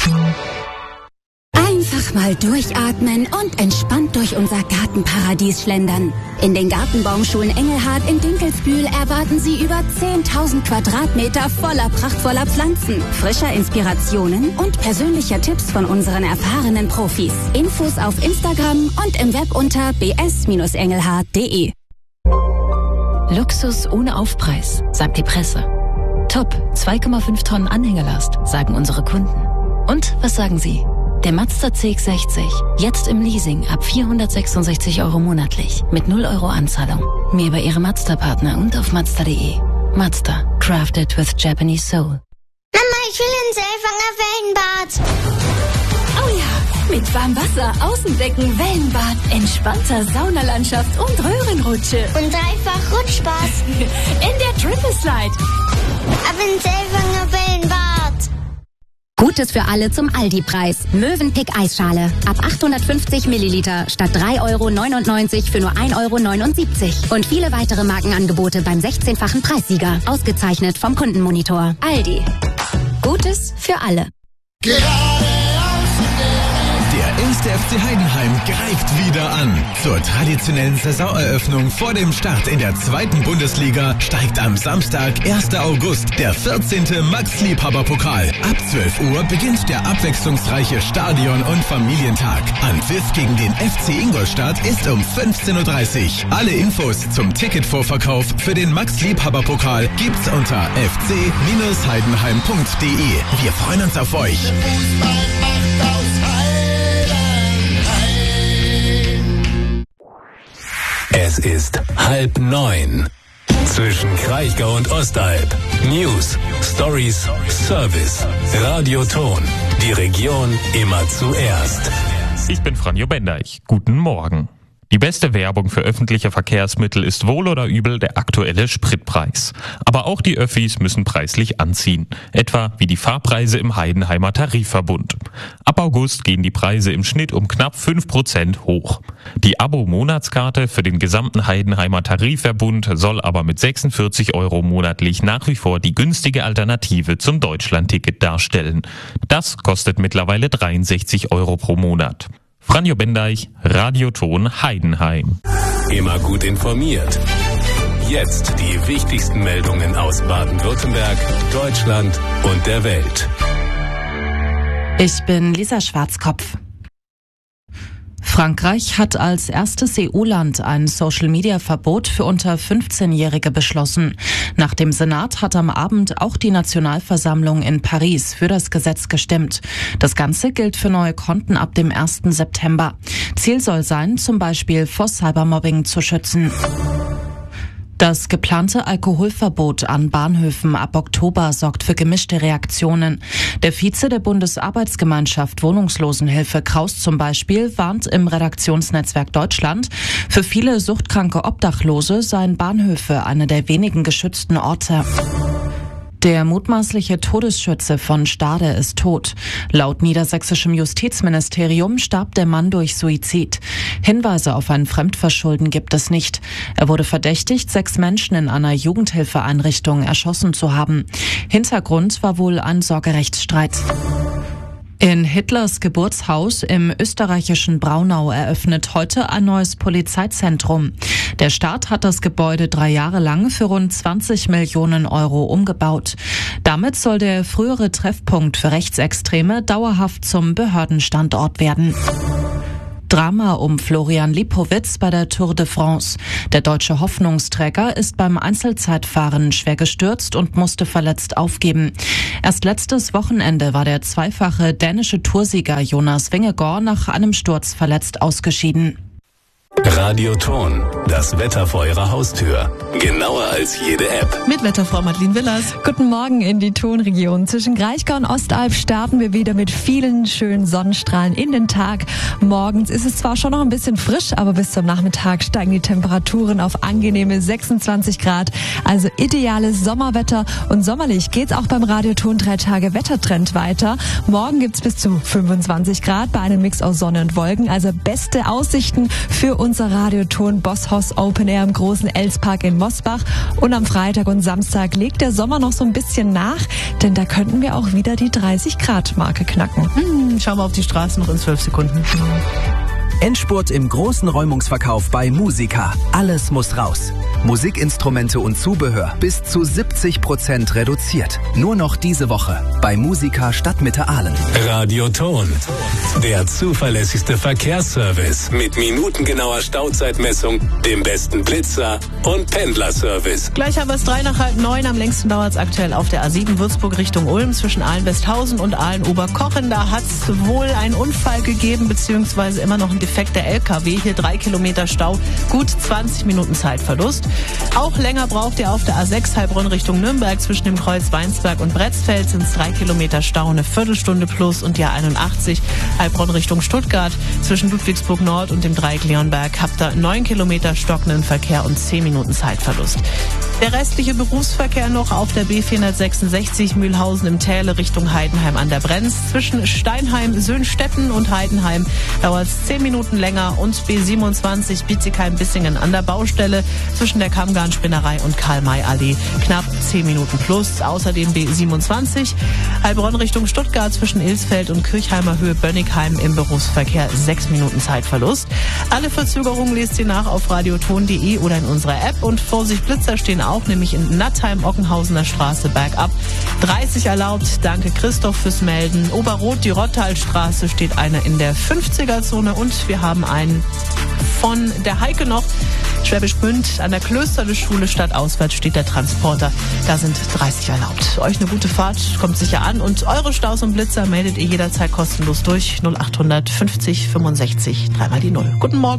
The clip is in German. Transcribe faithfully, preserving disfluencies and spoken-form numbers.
Einfach mal durchatmen und entspannt durch unser Gartenparadies schlendern. In den Gartenbaumschulen Engelhardt in Dinkelsbühl erwarten Sie über zehntausend Quadratmeter voller prachtvoller Pflanzen, frischer Inspirationen und persönlicher Tipps von unseren erfahrenen Profis. Infos auf Instagram und im Web unter b s engelhardt punkt d e. Luxus ohne Aufpreis, sagt die Presse. Top, zwei Komma fünf Tonnen Anhängelast, sagen unsere Kunden. Und was sagen Sie? Der Mazda C X sechzig, jetzt im Leasing ab vierhundertsechsundsechzig Euro monatlich, mit null Euro Anzahlung. Mehr bei Ihrem Mazda-Partner und auf mazda punkt d e. Mazda, crafted with Japanese soul. Mama, ich will ins Selfanger Wellenbad. Oh ja, mit Warmwasser, Außenbecken, Wellenbad, entspannter Saunalandschaft und Röhrenrutsche. Und dreifach Rutschspaß. In der Triple Slide. Ab ins Selfanger Wellenbad. Gutes für alle zum Aldi-Preis. Mövenpick Eisschale. Ab achthundertfünfzig Milliliter statt drei Euro neunundneunzig für nur ein Euro neunundsiebzig. Und viele weitere Markenangebote beim sechzehnfachen Preissieger. Ausgezeichnet vom Kundenmonitor. Aldi. Gutes für alle. Der erste F C Heidenheim greift wieder an. Zur traditionellen Saisoneröffnung vor dem Start in der zweiten Bundesliga steigt am Samstag, ersten August, der vierzehnte Max-Liebhaber-Pokal. Ab zwölf Uhr beginnt der abwechslungsreiche Stadion- und Familientag. Anpfiff gegen den F C Ingolstadt ist um fünfzehn Uhr dreißig. Alle Infos zum Ticketvorverkauf für den Max-Liebhaber-Pokal gibt's unter f c heidenheim punkt d e. Wir freuen uns auf euch. Es ist halb neun. Zwischen Kraichgau und Ostalb. News, Stories, Service. Radioton. Die Region immer zuerst. Ich bin Franjo Bendeich. Guten Morgen. Die beste Werbung für öffentliche Verkehrsmittel ist wohl oder übel der aktuelle Spritpreis. Aber auch die Öffis müssen preislich anziehen. Etwa wie die Fahrpreise im Heidenheimer Tarifverbund. Ab August gehen die Preise im Schnitt um knapp fünf Prozent hoch. Die Abo-Monatskarte für den gesamten Heidenheimer Tarifverbund soll aber mit sechsundvierzig Euro monatlich nach wie vor die günstige Alternative zum Deutschlandticket darstellen. Das kostet mittlerweile dreiundsechzig Euro pro Monat. Franjo Bendeich, Radioton Heidenheim. Immer gut informiert. Jetzt die wichtigsten Meldungen aus Baden-Württemberg, Deutschland und der Welt. Ich bin Lisa Schwarzkopf. Frankreich hat als erstes E U-Land ein Social-Media-Verbot für unter fünfzehnjährige beschlossen. Nach dem Senat hat am Abend auch die Nationalversammlung in Paris für das Gesetz gestimmt. Das Ganze gilt für neue Konten ab dem ersten September. Ziel soll sein, zum Beispiel vor Cybermobbing zu schützen. Das geplante Alkoholverbot an Bahnhöfen ab Oktober sorgt für gemischte Reaktionen. Der Vize der Bundesarbeitsgemeinschaft Wohnungslosenhilfe Kraus zum Beispiel warnt im Redaktionsnetzwerk Deutschland, für viele suchtkranke Obdachlose seien Bahnhöfe eine der wenigen geschützten Orte. Der mutmaßliche Todesschütze von Stade ist tot. Laut niedersächsischem Justizministerium starb der Mann durch Suizid. Hinweise auf ein Fremdverschulden gibt es nicht. Er wurde verdächtigt, sechs Menschen in einer Jugendhilfeeinrichtung erschossen zu haben. Hintergrund war wohl ein Sorgerechtsstreit. In Hitlers Geburtshaus im österreichischen Braunau eröffnet heute ein neues Polizeizentrum. Der Staat hat das Gebäude drei Jahre lang für rund zwanzig Millionen Euro umgebaut. Damit soll der frühere Treffpunkt für Rechtsextreme dauerhaft zum Behördenstandort werden. Drama um Florian Lipowitz bei der Tour de France. Der deutsche Hoffnungsträger ist beim Einzelzeitfahren schwer gestürzt und musste verletzt aufgeben. Erst letztes Wochenende war der zweifache dänische Toursieger Jonas Vingegaard nach einem Sturz verletzt ausgeschieden. Radioton, das Wetter vor Ihrer Haustür. Genauer als jede App. Mit Wetterfrau Madeleine Willers. Guten Morgen in die Tonregion. Zwischen Kraichgau und Ostalb starten wir wieder mit vielen schönen Sonnenstrahlen in den Tag. Morgens ist es zwar schon noch ein bisschen frisch, aber bis zum Nachmittag steigen die Temperaturen auf angenehme sechsundzwanzig Grad. Also ideales Sommerwetter. Und sommerlich geht's auch beim Radioton drei Tage Wettertrend weiter. Morgen gibt's bis zu fünfundzwanzig Grad bei einem Mix aus Sonne und Wolken. Also beste Aussichten für uns unser Radioton Bosshaus Open Air im großen Elspark in Mosbach. Und am Freitag und Samstag legt der Sommer noch so ein bisschen nach, denn da könnten wir auch wieder die dreißig Grad Marke knacken. Hm, schauen wir auf die Straßen noch in zwölf Sekunden. Endspurt im großen Räumungsverkauf bei Musica. Alles muss raus. Musikinstrumente und Zubehör bis zu siebzig Prozent reduziert. Nur noch diese Woche bei Musica Stadtmitte Aalen. Radioton, der zuverlässigste Verkehrsservice mit minutengenauer Stauzeitmessung, dem besten Blitzer und Pendlerservice. Gleich haben wir es drei nach halb neun. Am längsten dauert es aktuell auf der A sieben Würzburg Richtung Ulm zwischen Aalen-Westhausen und Aalen-Oberkochen. Da hat es wohl einen Unfall gegeben, beziehungsweise immer noch ein defekter L K W. Hier drei Kilometer Stau, gut zwanzig Minuten Zeitverlust. Auch länger braucht ihr auf der A sechs Heilbronn Richtung Nürnberg zwischen dem Kreuz Weinsberg und Bretzfeld sind es drei Kilometer Stau, eine Viertelstunde plus. Und die A einundachtzig Heilbronn Richtung Stuttgart zwischen Ludwigsburg Nord und dem Dreieck Leonberg habt ihr neun Kilometer stockenden Verkehr und zehn Minuten Zeitverlust. Der restliche Berufsverkehr noch auf der B vierhundertsechsundsechzig Mühlhausen im Täle Richtung Heidenheim an der Brenz. Zwischen Steinheim, Söhnstetten und Heidenheim dauert es zehn Minuten länger und B siebenundzwanzig Bietigheim-Bissingen an der Baustelle zwischen der Kammgarn-Spinnerei und Karl-May-Allee knapp zehn Minuten plus. Außerdem B siebenundzwanzig Heilbronn Richtung Stuttgart zwischen Ilsfeld und Kirchheimer Höhe Bönnigheim im Berufsverkehr sechs Minuten Zeitverlust. Alle Verzögerungen lest ihr nach auf radioton punkt de oder in unserer App. Und Vorsicht, Blitzer stehen auch, nämlich in Nattheim, Ockenhausener Straße bergab. dreißig erlaubt, danke Christoph fürs Melden. Oberrot, die Rottalstraße steht einer in der fünfziger-Zone und wir haben einen von der Heike noch. Schwäbisch Gmünd an der Klösterle-Schule stadtauswärts steht der Transporter. Da sind dreißig erlaubt. Euch eine gute Fahrt, kommt sicher an. Und eure Staus und Blitzer meldet ihr jederzeit kostenlos durch. null acht hundert fünfzig fünfundsechzig, dreimal die Null. Guten Morgen.